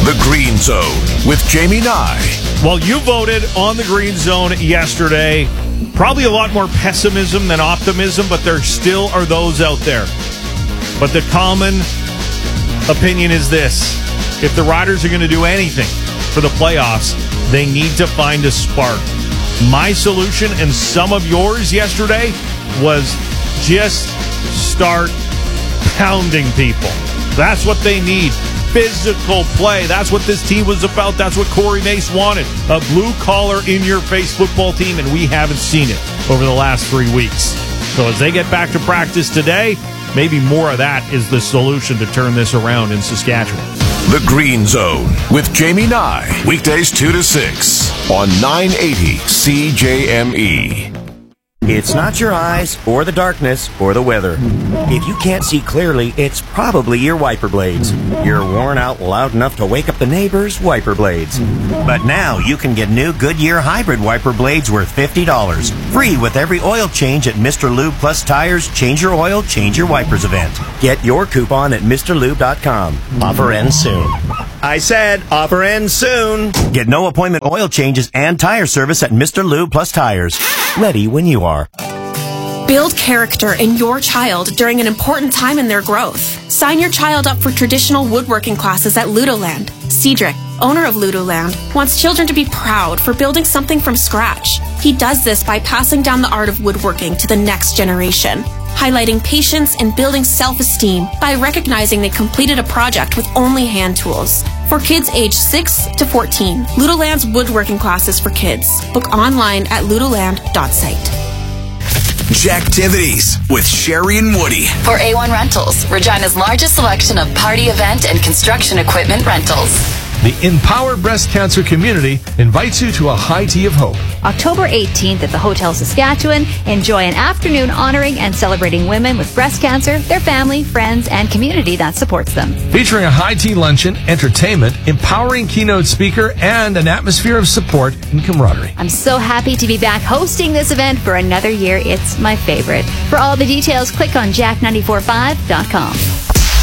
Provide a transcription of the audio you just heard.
The Green Zone with Jamie Nye. Well, you voted on the Green Zone yesterday. Probably a lot more pessimism than optimism, but there still are those out there. But the common opinion is this. If the Riders are going to do anything for the playoffs, they need to find a spark. My solution and some of yours yesterday was just start pounding people. That's what they need. Physical play. That's what this team was about. That's what Corey Mace wanted. A blue-collar, in-your-face football team, and we haven't seen it over the last 3 weeks. So as they get back to practice today, maybe more of that is the solution to turn this around in Saskatchewan. The Green Zone with Jamie Nye. Weekdays 2 to 6 on 980 CJME. It's not your eyes, or the darkness, or the weather. If you can't see clearly, it's probably your wiper blades. You're worn out loud enough to wake up the neighbors' wiper blades. But now you can get new Goodyear hybrid wiper blades worth $50. Free with every oil change at Mr. Lube Plus Tires Change Your Oil, Change Your Wipers event. Get your coupon at MrLube.com. Offer ends soon. I said, offer ends soon. Get no appointment oil changes and tire service at Mr. Lube Plus Tires. Ready when you are. Build character in your child during an important time in their growth. Sign your child up for traditional woodworking classes at Ludoland. Cedric, owner of Ludoland, wants children to be proud for building something from scratch. He does this by passing down the art of woodworking to the next generation, highlighting patience and building self-esteem by recognizing they completed a project with only hand tools. For kids aged 6 to 14, Ludoland's woodworking classes for kids. Book online at ludoland.site. Jacktivities with Sherry and Woody. For A1 Rentals, Regina's largest selection of party event and construction equipment rentals. The Empower Breast Cancer community invites you to a high tea of hope. October 18th at the Hotel Saskatchewan. Enjoy an afternoon honoring and celebrating women with breast cancer, their family, friends, and community that supports them. Featuring a high tea luncheon, entertainment, empowering keynote speaker, and an atmosphere of support and camaraderie. I'm so happy to be back hosting this event for another year. It's my favorite. For all the details, click on jack945.com.